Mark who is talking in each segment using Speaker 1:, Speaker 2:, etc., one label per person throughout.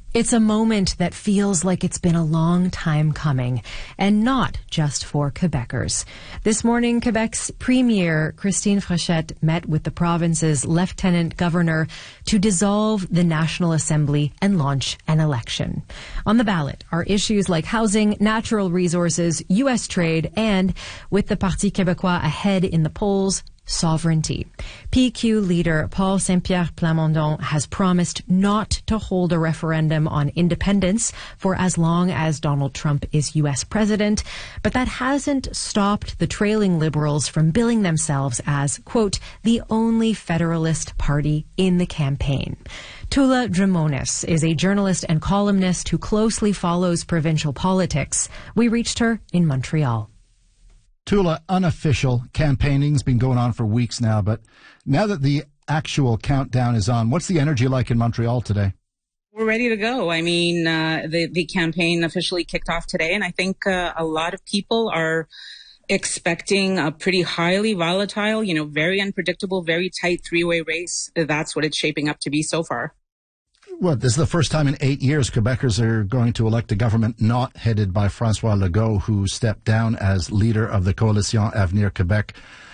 Speaker 1: It's a moment that feels like it's been a long time coming, and not just for Quebecers. This morning, Quebec's Premier, Christine Frechette, met with the province's Lieutenant Governor to dissolve the National Assembly and launch an election. On the ballot are issues like housing, natural resources, U.S. trade, and, with the Parti Québécois ahead in the polls, sovereignty. PQ leader Paul Saint-Pierre Plamondon has promised not to hold a referendum on independence for as long as Donald Trump is U.S. president, but that hasn't stopped the trailing Liberals from billing themselves as, quote, the only Federalist party in the campaign. Tula Drimonis is a journalist and columnist who closely follows provincial politics. We reached her in Montreal.
Speaker 2: Tula, unofficial campaigning's been going on for weeks now, but now that the actual countdown is on, what's the energy like in Montreal today?
Speaker 3: We're ready to go. I mean, the campaign officially kicked off today, and I think a lot of people are expecting a pretty highly volatile, very unpredictable, very tight three-way race. That's what it's shaping up to be so far.
Speaker 2: Well, this is the first time in 8 years Quebecers are going to elect a government not headed by François Legault, who stepped down as leader of the Coalition Avenir Québec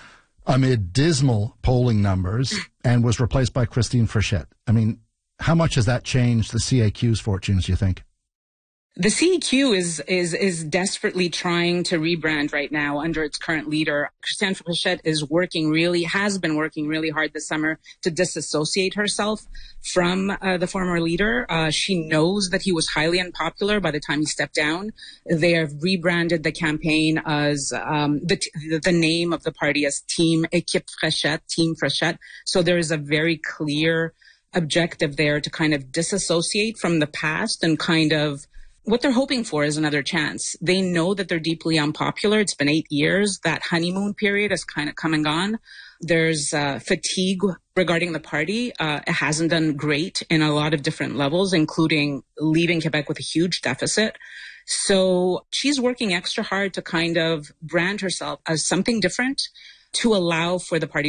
Speaker 2: amid dismal polling numbers and was replaced by Christine Frechette. I mean, how much has that changed the CAQ's fortunes, you think?
Speaker 3: The CEQ is desperately trying to rebrand right now under its current leader. Christine Frechette has been working really hard this summer to disassociate herself from the former leader. She knows that he was highly unpopular by the time he stepped down. They have rebranded the campaign as the name of the party as Team Équipe Frechette, Team Frechette. So there is a very clear objective there to kind of disassociate from the past and kind of what they're hoping for is another chance. They know that they're deeply unpopular. It's been 8 years. That honeymoon period has kind of come and gone. There's fatigue regarding the party. It hasn't done great in a lot of different levels, including leaving Quebec with a huge deficit. So she's working extra hard to kind of brand herself as something different to allow for the party